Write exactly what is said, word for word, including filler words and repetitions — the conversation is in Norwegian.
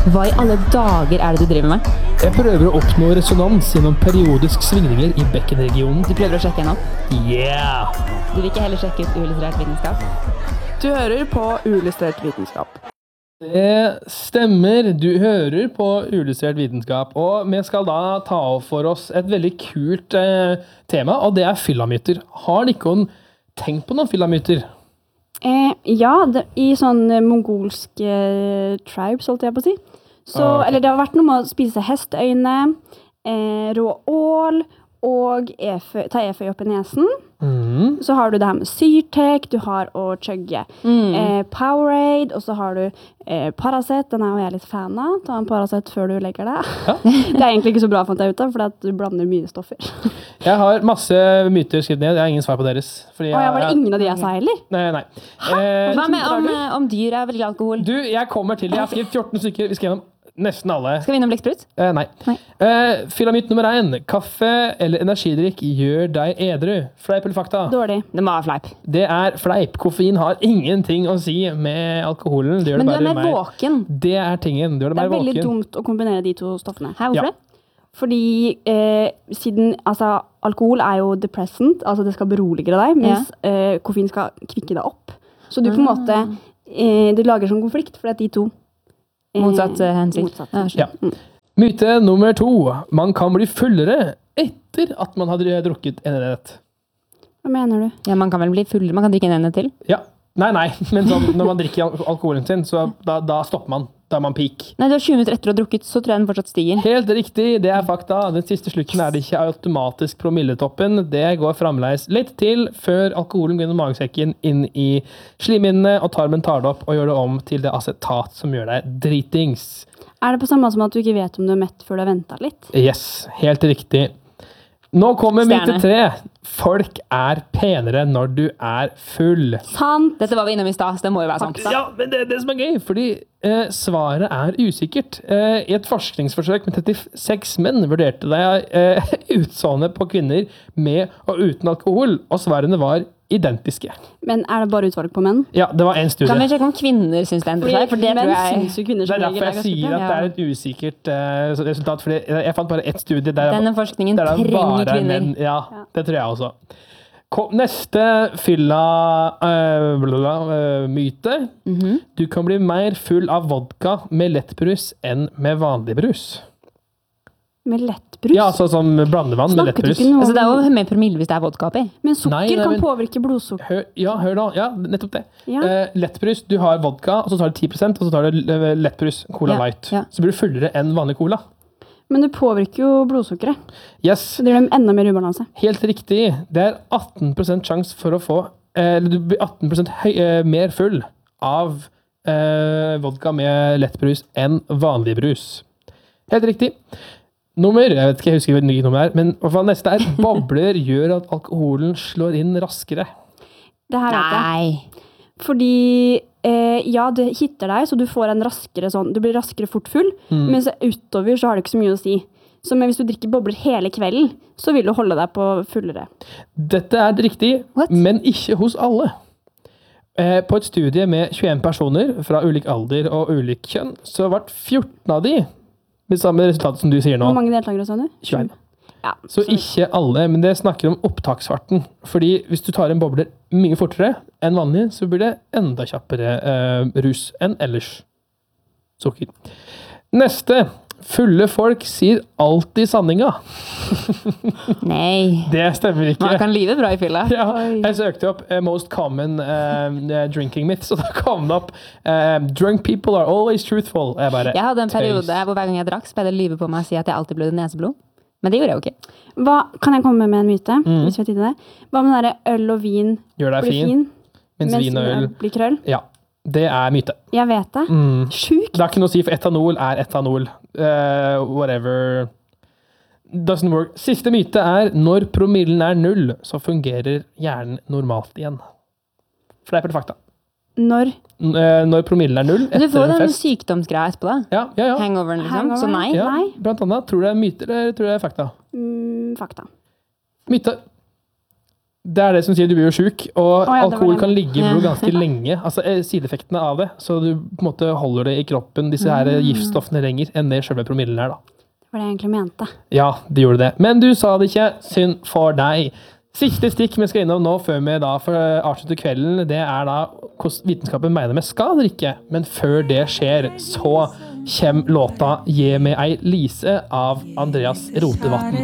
Hva I alle dager er det du driver med? Jeg prøver å oppnå resonans gjennom periodisk svingninger I bekkenregionen. Du prøver å sjekke en opp? Yeah! Du vil ikke heller sjekke ut uillustrert vitenskap? Du hører på uillustrert vitenskap. Det stemmer, du hører på uillustrert vitenskap, og vi skal da ta opp for oss et veldig kult eh, tema, og det er fillamyter. Har Nikon tenkt på noen fillamyter? Eh, ja, det, I sånn mongolske eh, tribes, holdt jeg på å si. Så, Ah, ok. Eller det har vært noe med å spise hesteøyne, eh, rå ål, og efø, ta eføy opp I nesen. Mm. Så har du det her med syrtek, du har å chugge Mm. eh, Powerade, og så har du eh, Paracet, den er jo jeg litt fan av. Ta en Paracet før du legger deg. Ja. Det er egentlig ikke så bra, fant jeg ut av, for du blander mye stoffer. Jeg har masse myter skrevet ned, jeg har ingen svar på deres. Fordi Og jeg jeg, var det ingen av de jeg sa heller. Nei, nei. Eh, Hva med om, om dyr er veldig alkohol? du, jeg kommer til, jeg har skrevet fjorten stykker, vi skal gjennom nesten alle. Skal vi innom blekksprut? Eh, nei. Nei. Eh, filamyt nummer én. Kaffe eller energidrikk gjør deg edru. Fleip eller fakta? Dårlig. Det må være fleip. Det er fleip. Koffein har ingenting å si med alkoholen. Det gjør Men du det er bare mer mer. våken. Det er tingen. Det gjør det Det er mer veldig våken. dumt å kombinere de to stoffene. Hæ, hvorfor Ja. det? Fordi eh, siden, altså, alkohol er jo depressant, altså det skal berolige deg, mens eh, koffein skal kvikke deg opp. Så du på en måte, eh, du lager sånn konflikt, fordi at de to eh, Motsatt eh, hensyn. Motsatt. Ja, Ja. skjønner. Myte nummer to. Man kan bli fullere etter at man har drukket en enhet. Hva mener du? Ja, man kan vel bli full, man kan drikke en ene til. Ja. Nei, nei. Men sånn, når man drikker al- alkoholen sin, så da, da stopper man. Da er man peak. Nei, du har tjue minutter etter å ha drukket, så tror jeg den fortsatt stiger. Helt riktig, det er fakta. Den siste slukken er det ikke automatisk promilletoppen. Det går fremleis litt til før alkoholen går gjennom magesekken inn I slimhinnene, og tarmen tar det opp og gjør det om til det acetat som gjør deg dritings. Er det på samme måte som at du ikke vet om du er mett før du har ventet litt? Yes, helt riktig. Nå kommer myte Stjerne. tre. Folk er penere når du er full. Sant! Dette var vi innom I stad, så det må jo være sant. Ja, men det er det som er gøy, fordi eh, svaret er usikkert. Eh, I et forskningsforsøk med trettiseks menn vurderte de eh, utseendet på kvinner med og uten alkohol, og svarene var identiske. Men er det bare utvalg på menn? Ja, det var en studie. Kan vi sjekke om kvinner synes det endrer seg? For det menn tror jeg... synes jo kvinner Det som er derfor regel jeg ganske sier pene. at det er et usikkert eh, resultat, fordi jeg fant bare ett studie der, Denne forskningen der det trenger bare er kvinner. menn. Ja, det tror jeg også. Kom, neste fylla eh, blablabla, eh, myte. Mhm. Du kan bli mer full av vodka med lettbrus enn med vanlig brus. Med lettbrus? Ja, altså som blandevann med Snakket du lettbrus. ikke noe om... Altså, det er jo mer promille hvis det er vodka oppi. Men sukker Nei, nei, kan men- påvirke blodsukker. Hør, ja, hør da. Ja, nettopp det. Ja. Eh, lettbrus, du har vodka, og så tar du ti prosent, og så tar du eh, lettbrus, cola Ja, light. ja. Så blir du fullere enn vanlig cola. Men det påvirker jo blodsukkeret. Yes, Så det gjør dem enda mer ubalanse. helt riktig. Det er atten prosent sjanse for å få, eh, eller du blir atten prosent høy, eh, mer full av eh, vodka med lettbrus enn vanlig brus. Helt riktig. Nummer, jeg vet ikke, jeg husker hvilket nummer det er, men i hvert fall neste er bobler gjør at alkoholen slår inn raskere. Det her vet jeg. Nei. Fordi, eh, ja, det hitter deg, så du får en raskere sånn, du blir raskere fort full, Mm. men så utover så har det ikke så mye å si. Så men hvis du drikker bobler hele kvelden, så vil du holde deg på fullere. Dette er riktig, What? men ikke hos alle. Eh, på et studie med tjueen personer fra ulik alder og ulik kjønn, så ble fjorten av de med samme resultat som du sier nå. Hvor mange deltakere sa du? tjueen. Ja, Så ikke alle, men det snakker om opptaksfarten. Fordi hvis du tar en bobler mye fortere enn vanlig, så blir det enda kjappere eh, rus enn ellers. Sukker. Neste. Fulle folk sier alltid sanninga. Nei. Det stemmer ikke. Man kan live bra I fylla. Ja, jeg søkte opp uh, most common uh, drinking myths, og da kom det opp uh, drunk people are always truthful. Jeg bare, Jeg hadde en periode tøys. hvor hver gang jeg drakk, så pleide jeg å lyve på meg og si at jeg alltid blødde neseblod. Men det gjorde jeg jo ikke. Hva, kan jeg komme med en myte, Mm. hvis vi har tid til det? Hva med den der øl og vin Gjør deg blir fin, fin, mens vin og øl. blir krøll? Ja, det er myte. Jeg vet det. Mm. Sjukt! Det har ikke noe å si, for etanol er etanol. Uh, whatever. Doesn't work. Siste myte er når promillen er null, så fungerer hjernen normalt igjen. Fleip eller fakta? Når? N- eh, når promillen er null Men du etter får en den fest. sykdomsgreia etterpå da. Ja, ja, ja. Hangoveren liksom. Så nei. ja. Nei. Blant annet, tror du det er myte eller tror du det er fakta? Mm, fakta. Myte. Det er det som sier du blir jo syk, og Å, ja, det var alkohol det. kan ligge i Ja. blodet ganske lenge. Altså eh, sideffektene av det, så du på en måte holder det i kroppen, disse her Mm. giftstoffene lenger enn det selve promillen er da. Det var det jeg egentlig mente. Ja, det gjorde det. Men du sa det ikke. Synd for deg. Siste stikk vi skal innom nå, før vi da får avslutte kvelden, det er da hvordan vitenskapen mener vi skal drikke. Men før det skjer, så kommer låta «Gi meg ei Lise» av Andreas Rotevatn.